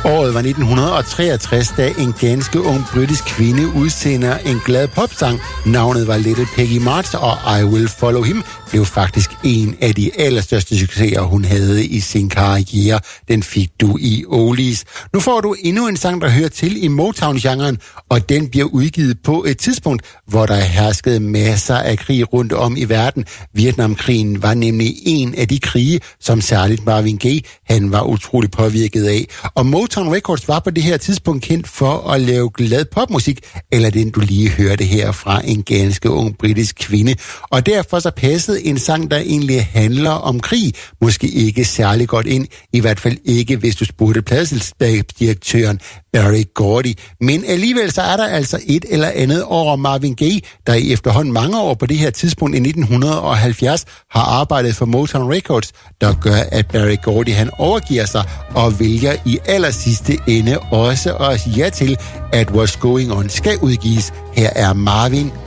Året var 1963, da en ganske ung britisk kvinde udsender en glad popsang. Navnet var Little Peggy March, og I Will Follow Him blev faktisk en af de allerstørste succeser, hun havde i sin karriere. Den fik du i Oldies. Nu får du endnu en sang, der hører til i Motown-genren, og den bliver udgivet på et tidspunkt, hvor der herskede masser af krig rundt om i verden. Vietnamkrigen var nemlig en af de krige, som særligt Marvin Gaye, han var utrolig påvirket af. Og Motown Records var på det her tidspunkt kendt for at lave glad popmusik, eller den du lige hørte her fra en ganske ung britisk kvinde. Og derfor så passede en sang, der egentlig handler om krig, måske ikke særlig godt ind, i hvert fald ikke, hvis du spurgte pladsselskabsdirektøren Berry Gordy. Men alligevel så er der altså et eller andet over Marvin Gaye, der i efterhånden mange år på det her tidspunkt i 1970 har arbejdet for Motown Records, der gør, at Berry Gordy han overgiver sig og vælger i allersidste ende også at sige ja til, at What's Going On skal udgives. Her er Marvin